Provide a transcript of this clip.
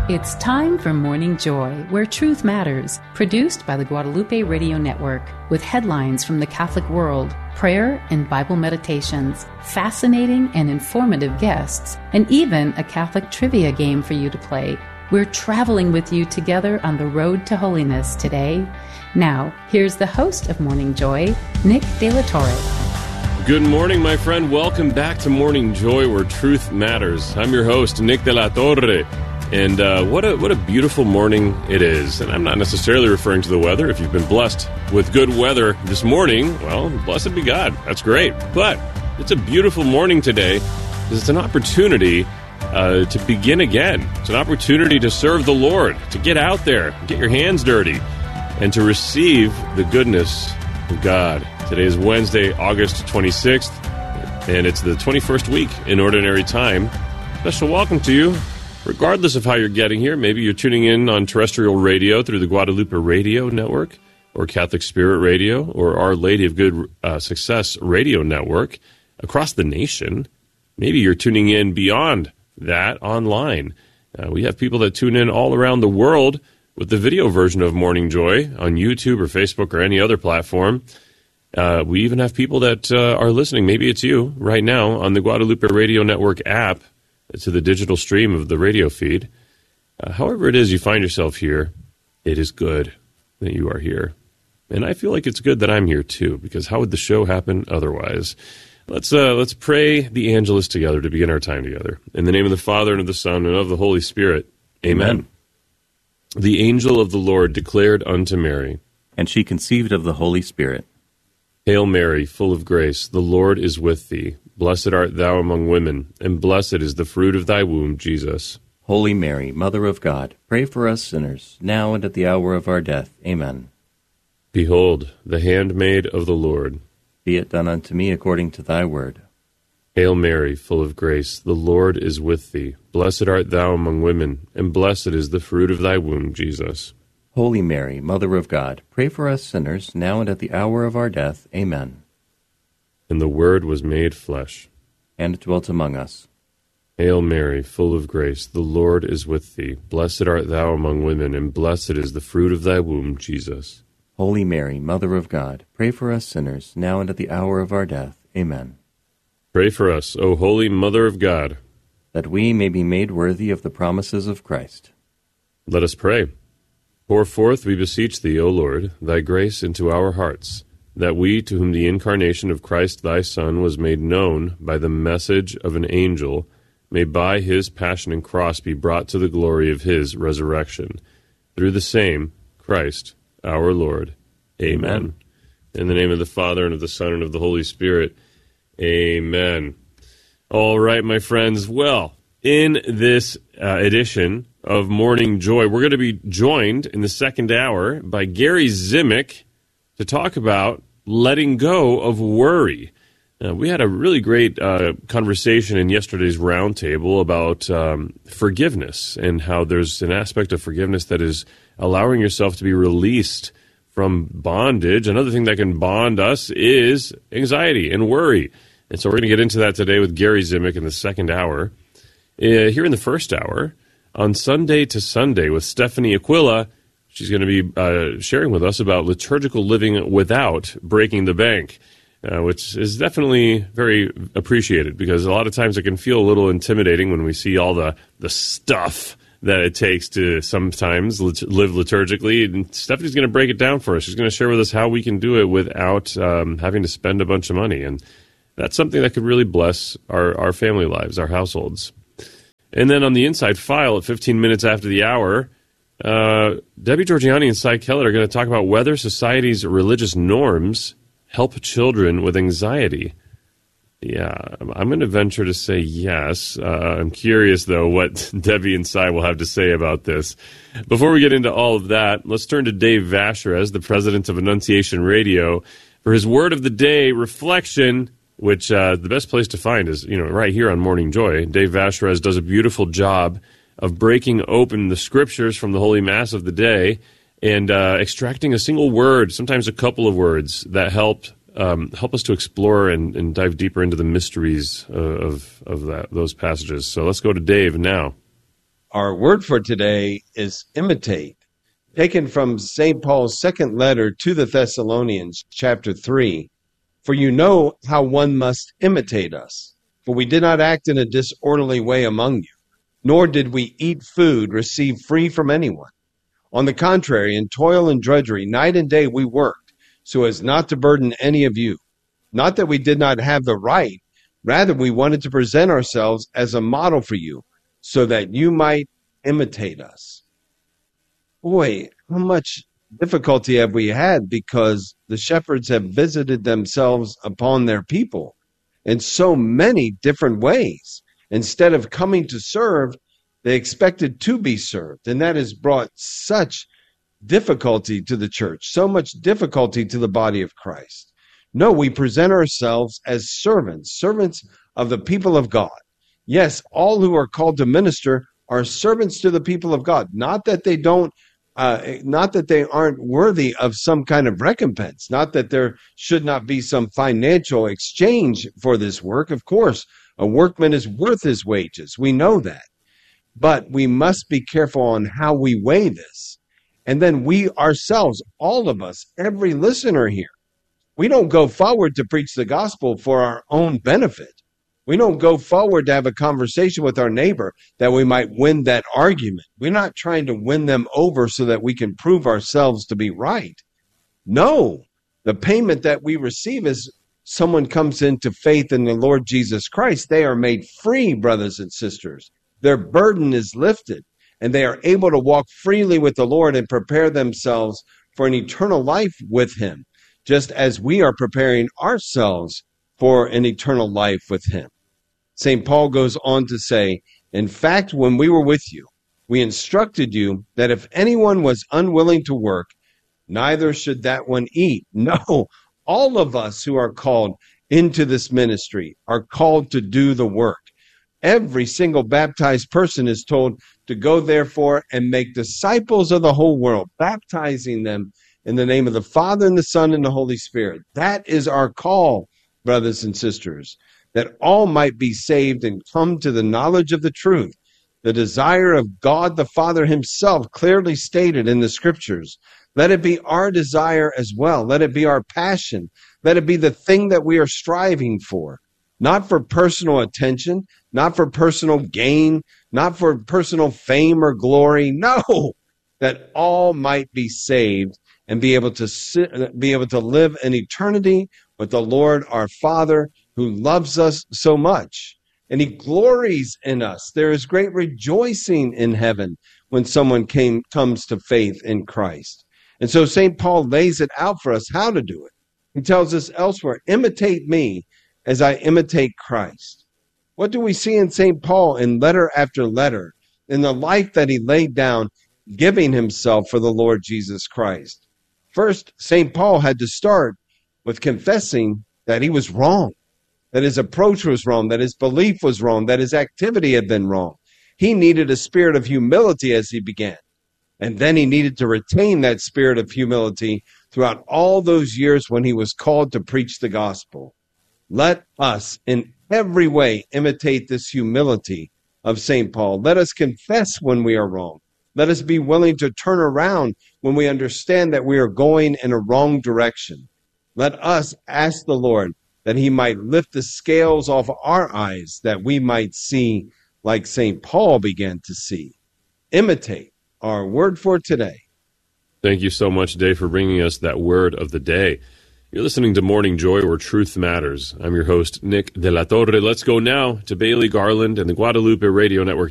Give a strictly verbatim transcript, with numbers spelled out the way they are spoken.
It's time for Morning Joy, where truth matters, produced by the Guadalupe Radio Network, with headlines from the Catholic world, prayer and Bible meditations, fascinating and informative guests, and even a Catholic trivia game for you to play. We're traveling with you together on the road to holiness today. Now, here's the host of Morning Joy, Nick De La Torre. Good morning, my friend. Welcome back to Morning Joy, where truth matters. I'm your host, Nick De La Torre. And uh, what a what a beautiful morning it is. And I'm not necessarily referring to the weather. If you've been blessed with good weather this morning, well, blessed be God. That's great. But it's a beautiful morning today because it's an opportunity uh, to begin again. It's an opportunity to serve the Lord, to get out there, get your hands dirty, and to receive the goodness of God. Today is Wednesday, August twenty-sixth, and it's the twenty-first week in Ordinary Time. Special welcome to you. Regardless of how you're getting here, maybe you're tuning in on terrestrial radio through the Guadalupe Radio Network or Catholic Spirit Radio or Our Lady of Good uh, Success Radio Network across the nation. Maybe you're tuning in beyond that online. Uh, we have people that tune in all around the world with the video version of Morning Joy on YouTube or Facebook or any other platform. Uh, we even have people that uh, are listening, maybe it's you, right now on the Guadalupe Radio Network app, to the digital stream of the radio feed. Uh, however it is you find yourself here, it is good that you are here. And I feel like it's good that I'm here too, because how would the show happen otherwise? Let's uh, let's pray the Angelus together to begin our time together. In the name of the Father, and of the Son, and of the Holy Spirit. Amen. Amen. The angel of the Lord declared unto Mary, and she conceived of the Holy Spirit. Hail Mary, full of grace, the Lord is with thee. Blessed art thou among women, and blessed is the fruit of thy womb, Jesus. Holy Mary, Mother of God, pray for us sinners, now and at the hour of our death. Amen. Behold, the handmaid of the Lord. Be it done unto me according to thy word. Hail Mary, full of grace, the Lord is with thee. Blessed art thou among women, and blessed is the fruit of thy womb, Jesus. Holy Mary, Mother of God, pray for us sinners, now and at the hour of our death. Amen. And the Word was made flesh, and dwelt among us. Hail Mary, full of grace, the Lord is with thee. Blessed art thou among women, and blessed is the fruit of thy womb, Jesus. Holy Mary, Mother of God, pray for us sinners, now and at the hour of our death. Amen. Pray for us, O Holy Mother of God, that we may be made worthy of the promises of Christ. Let us pray. Pour forth, we beseech thee, O Lord, thy grace into our hearts, that we, to whom the incarnation of Christ thy Son was made known by the message of an angel, may by his passion and cross be brought to the glory of his resurrection. Through the same Christ our Lord. Amen. Amen. In the name of the Father, and of the Son, and of the Holy Spirit. Amen. All right, my friends. Well, in this uh, edition of Morning Joy, we're going to be joined in the second hour by Gary Zimak to talk about letting go of worry. Uh, we had a really great uh, conversation in yesterday's roundtable about um, forgiveness and how there's an aspect of forgiveness that is allowing yourself to be released from bondage. Another thing that can bond us is anxiety and worry. And so we're going to get into that today with Gary Zimak in the second hour. Uh, here in the first hour, on Sunday to Sunday with Stephanie Aquila, she's going to be uh, sharing with us about liturgical living without breaking the bank, uh, which is definitely very appreciated because a lot of times it can feel a little intimidating when we see all the, the stuff that it takes to sometimes lit- live liturgically. And Stephanie's going to break it down for us. She's going to share with us how we can do it without um, having to spend a bunch of money. And that's something that could really bless our, our family lives, our households. And then on the Inside File at fifteen minutes after the hour, Uh, Debbie Georgiani and Cy Kellett are going to talk about whether society's religious norms help children with anxiety. Yeah, I'm going to venture to say yes. Uh, I'm curious, though, what Debbie and Cy will have to say about this. Before we get into all of that, let's turn to Dave Vacherez, the president of Annunciation Radio, for his Word of the Day reflection, which uh, the best place to find is, you know, right here on Morning Joy. Dave Vacherez does a beautiful job of breaking open the scriptures from the Holy Mass of the day and uh, extracting a single word, sometimes a couple of words, that help um, help us to explore and, and dive deeper into the mysteries uh, of of that, those passages. So let's go to Dave now. Our word for today is imitate, taken from Saint Paul's second letter to the Thessalonians, chapter three. For you know how one must imitate us. For we did not act in a disorderly way among you, nor did we eat food received free from anyone. On the contrary, in toil and drudgery, night and day we worked, so as not to burden any of you. Not that we did not have the right, rather we wanted to present ourselves as a model for you, so that you might imitate us. Boy, how much difficulty have we had because the shepherds have visited themselves upon their people in so many different ways. Instead of coming to serve, they expected to be served, and that has brought such difficulty to the church, so much difficulty to the body of Christ. No, we present ourselves as servants, servants of the people of God. Yes, all who are called to minister are servants to the people of God. Not that they don't, uh, not that they aren't worthy of some kind of recompense. Not that there should not be some financial exchange for this work. Of course, a workman is worth his wages. We know that. But we must be careful on how we weigh this. And then we ourselves, all of us, every listener here, we don't go forward to preach the gospel for our own benefit. We don't go forward to have a conversation with our neighbor that we might win that argument. We're not trying to win them over so that we can prove ourselves to be right. No, the payment that we receive is someone comes into faith in the Lord Jesus Christ. They are made free, brothers and sisters. Their burden is lifted, and they are able to walk freely with the Lord and prepare themselves for an eternal life with him, just as we are preparing ourselves for an eternal life with him. Saint Paul goes on to say, in fact, when we were with you, we instructed you that if anyone was unwilling to work, neither should that one eat. No, all of us who are called into this ministry are called to do the work. Every single baptized person is told to go, therefore, and make disciples of the whole world, baptizing them in the name of the Father and the Son and the Holy Spirit. That is our call, brothers and sisters, that all might be saved and come to the knowledge of the truth. The desire of God the Father himself clearly stated in the scriptures. Let it be our desire as well. Let it be our passion. Let it be the thing that we are striving for. Not for personal attention, not for personal gain, not for personal fame or glory. No, that all might be saved and be able to sit, be able to live in eternity with the Lord our Father, who loves us so much, and he glories in us. There is great rejoicing in heaven when someone came comes to faith in Christ. And so Saint Paul lays it out for us how to do it. He tells us elsewhere, imitate me as I imitate Christ. What do we see in Saint Paul in letter after letter, in the life that he laid down, giving himself for the Lord Jesus Christ? First, Saint Paul had to start with confessing that he was wrong, that his approach was wrong, that his belief was wrong, that his activity had been wrong. He needed a spirit of humility as he began. And then he needed to retain that spirit of humility throughout all those years when he was called to preach the gospel. Let us in every way imitate this humility of Saint Paul. Let us confess when we are wrong. Let us be willing to turn around when we understand that we are going in a wrong direction. Let us ask the Lord that he might lift the scales off our eyes, that we might see like Saint Paul began to see. Imitate, our word for today. Thank you so much, Dave, for bringing us that word of the day. You're listening to Morning Joy, where truth matters. I'm your host, Nick De La Torre. Let's go now to Bailey Garland and the Guadalupe Radio Network